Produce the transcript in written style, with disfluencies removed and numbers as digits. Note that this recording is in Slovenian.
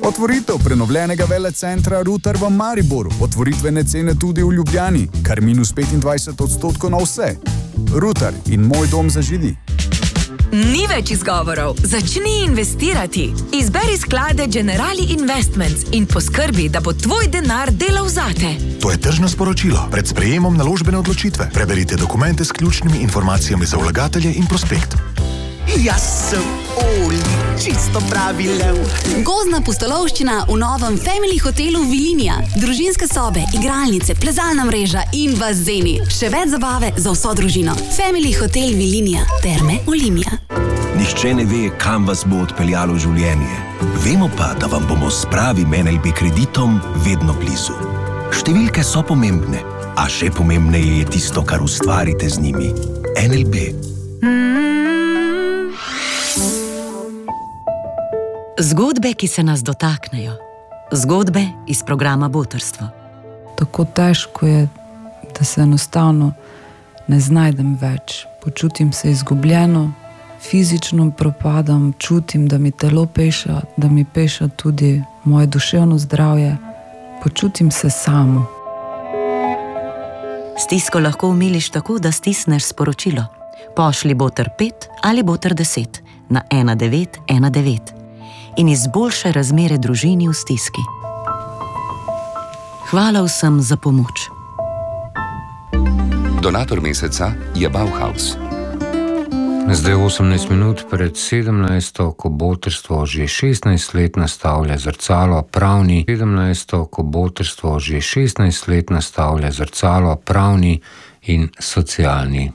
Otvoritev prenovljenega velecentra Rutar v Mariboru, otvoritvene cene tudi v Ljubljani, kar minus 25% na vse. Rutar in moj dom za Židi. Ni več izgovorov, začni investirati. Izberi sklade Generali Investments in poskrbi, da bo tvoj denar delal zate. To je tržno sporočilo. Pred sprejemom naložbene odločitve. Preberite dokumente s ključnimi informacijami za vlagatelje in prospekt. Jaz sem Oli, čisto pravi lev. Gozdna pustolovščina v novem Family hotelu Vilinija. Družinske sobe, igralnice, plezalna mreža in bazeni. Še več zabave za vso družino. Family hotel Vilinija. Terme Olimia. Nihče ne ve, kam vas bo odpeljalo življenje. Vemo pa, da vam bomo s pravim NLB kreditom vedno blizu. Številke so pomembne, a še pomembneje je tisto, kar ustvarite z njimi. NLB. Zgodbe, ki se nas dotaknejo. Zgodbe iz programa Botrstvo. Tako težko je, da se enostavno ne znajdem več. Počutim se izgubljeno, fizično propadam, čutim, da mi telo peša, da mi peša tudi moje duševno zdravje. Počutim se samo. Stisko lahko umiliš tako, da stisneš sporočilo. Pošli Botr 5 ali Botr 10 na 1919. In izboljšaj razmere družini v stiski. Hvala vsem za pomoč. Donator meseca je Bauhaus. Zdaj 18 minut pred 17. ko Botrstvo že 16 let nastavlja zrcalo pravni, 17. ko Botrstvo že 16 let nastavlja zrcalo pravni in socialni